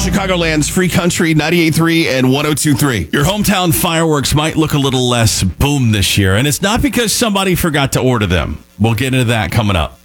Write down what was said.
Chicagoland's Free Country 98.3 and 102.3. Your hometown fireworks might look a little less boom this year, and it's not because somebody forgot to order them. We'll get into that coming up.